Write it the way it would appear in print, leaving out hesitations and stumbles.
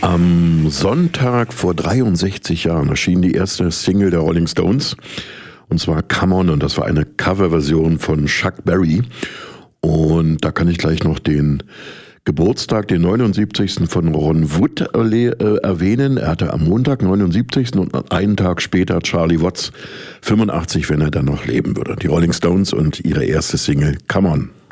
Am Sonntag vor 63 Jahren erschien die erste Single der Rolling Stones, und zwar Come On, und das war eine Coverversion von Chuck Berry. Und da kann ich gleich noch den Geburtstag, den 79. von Ron Wood erwähnen. Er hatte am Montag 79. und einen Tag später Charlie Watts 85, wenn er dann noch leben würde. Die Rolling Stones und ihre erste Single Come On.